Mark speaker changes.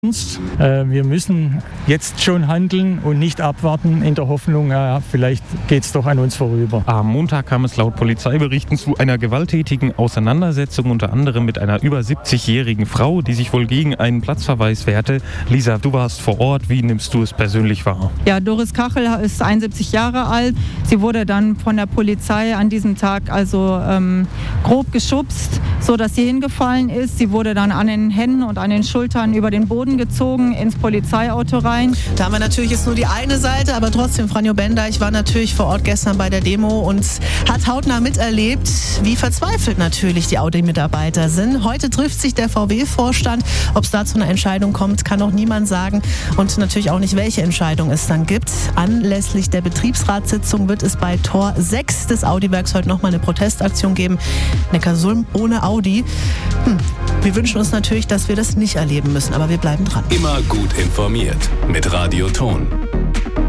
Speaker 1: Wir müssen jetzt schon handeln und nicht abwarten in der Hoffnung, vielleicht geht es doch an uns vorüber.
Speaker 2: Am Montag kam es laut Polizeiberichten zu einer gewalttätigen Auseinandersetzung, unter anderem mit einer über 70-jährigen Frau, die sich wohl gegen einen Platzverweis wehrte. Lisa, du warst vor Ort. Wie nimmst du es persönlich wahr?
Speaker 3: Ja, Doris Kachel ist 71 Jahre alt. Sie wurde dann von der Polizei an diesem Tag grob geschubst, sodass sie hingefallen ist. Sie wurde dann an den Händen und an den Schultern über den Boden gezogen, ins Polizeiauto rein.
Speaker 4: Da haben wir natürlich jetzt nur die eine Seite, aber trotzdem, Franjo Bendeich war natürlich vor Ort gestern bei der Demo und hat hautnah miterlebt, wie verzweifelt natürlich die Audi-Mitarbeiter sind. Heute trifft sich der VW-Vorstand. Ob es da zu einer Entscheidung kommt, kann noch niemand sagen und natürlich auch nicht, welche Entscheidung es dann gibt. Anlässlich der Betriebsratssitzung wird es bei Tor 6 des Audi-Werks heute nochmal eine Protestaktion geben. Neckarsulm ohne Audi. Wir wünschen uns natürlich, dass wir das nicht erleben müssen, aber wir bleiben dran.
Speaker 5: Immer gut informiert mit Radio Ton.